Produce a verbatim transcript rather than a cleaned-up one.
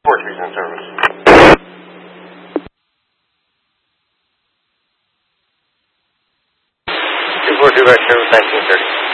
four three is in service. two four two back service, nineteen thirty.